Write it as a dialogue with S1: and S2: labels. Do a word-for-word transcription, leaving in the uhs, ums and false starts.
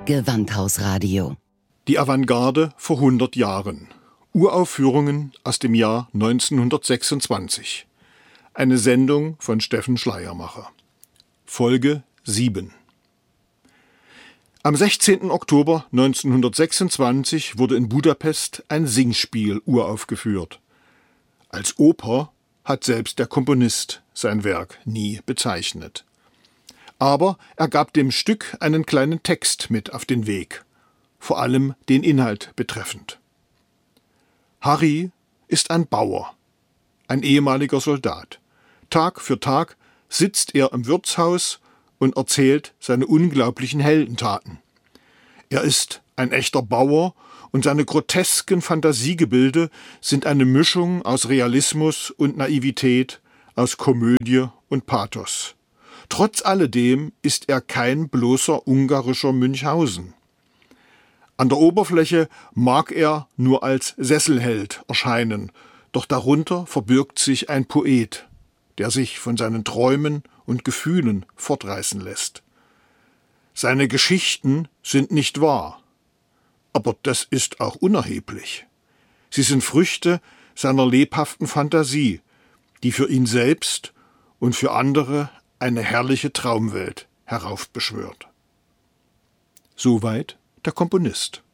S1: Gewandhausradio.
S2: Die Avantgarde vor hundert Jahren. Uraufführungen aus dem Jahr neunzehnhundertsechsundzwanzig. Eine Sendung von Steffen Schleiermacher. Folge sieben. Am sechzehnten Oktober neunzehnhundertsechsundzwanzig wurde in Budapest ein Singspiel uraufgeführt. Als Oper hat selbst der Komponist sein Werk nie bezeichnet. Aber er gab dem Stück einen kleinen Text mit auf den Weg, vor allem den Inhalt betreffend. Harry ist ein Bauer, ein ehemaliger Soldat. Tag für Tag sitzt er im Wirtshaus und erzählt seine unglaublichen Heldentaten. Er ist ein echter Bauer und seine grotesken Fantasiegebilde sind eine Mischung aus Realismus und Naivität, aus Komödie und Pathos. Trotz alledem ist er kein bloßer ungarischer Münchhausen. An der Oberfläche mag er nur als Sesselheld erscheinen, doch darunter verbirgt sich ein Poet, der sich von seinen Träumen und Gefühlen fortreißen lässt. Seine Geschichten sind nicht wahr, aber das ist auch unerheblich. Sie sind Früchte seiner lebhaften Fantasie, die für ihn selbst und für andere eine herrliche Traumwelt heraufbeschwört. Soweit der Komponist.